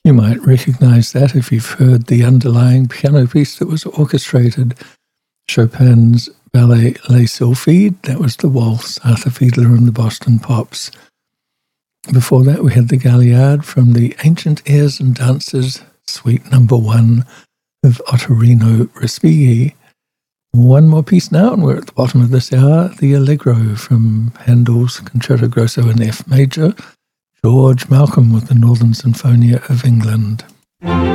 You might recognize that if you've heard the underlying piano piece that was orchestrated, Chopin's ballet Les Sylphides. That was the waltz, Arthur Fiedler and the Boston Pops. Before that, we had the Galliard from the Ancient Airs and Dances, Suite Number 1 of Ottorino Respighi. One more piece now, and we're at the bottom of this hour, the Allegro from Handel's Concerto Grosso in F major, George Malcolm with the Northern Sinfonia of England.